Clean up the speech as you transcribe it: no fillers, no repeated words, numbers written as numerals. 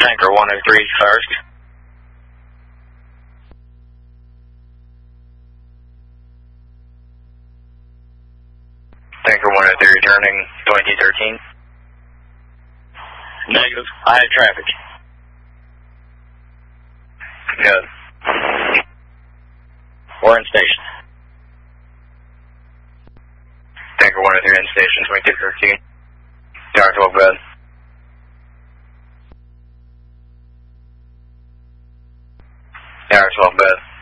Tanker 103 first. Tanker 103 returning 2213. Negative. I had traffic. Good. We're in station. Tanker 103 in station 2213. Tower 12 bed. Tower 12 bed.